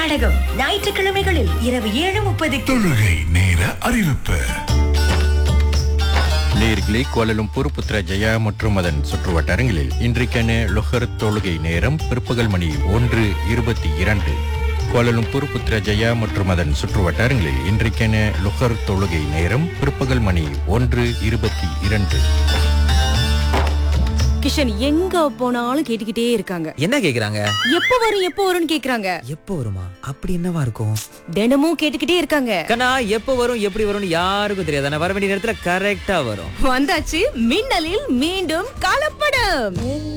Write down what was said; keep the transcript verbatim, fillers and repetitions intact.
நாடகம் ஞாயிற்றுக்கிழமைகளில் இரவு ஏழு முப்பது. தொழுகை நேர அறிவிப்பு. நேர்களே, கோலாலம்பூர் புத்ரஜயா மற்றும் அதன் சுற்றுவட்டாரங்களில் இன்றைக்கான லொஹர் தொழுகை நேரம் பிற்பகல் மணி ஒன்று இருபத்தி இரண்டு. கோலாலம்பூர் புத்ரஜயா மற்றும் அதன் சுற்றுவட்டாரங்களில் இன்றைக்கான லொஹர் தொழுகை நேரம் பிற்பகல் மணி ஒன்று இருபத்தி இரண்டு. கிஷன் எங்க போனாலும் கேட்டுக்கிட்டே இருக்காங்க. என்ன கேக்குறாங்க? எப்ப வரும் எப்ப வரும்னு கேக்குறாங்க. எப்போ வருமா? அப்படி என்னவா இருக்கும்? தினமும் கேட்டுக்கிட்டே இருக்காங்க. கண்ணா, எப்போ வரும் எப்படி வரும்னு யாருக்கும் தெரியாது. ஆனா வர வேண்டிய நேரத்துல கரெக்டா வரும். வந்தாச்சு மின்னலில் மீண்டும் கலப்படம்.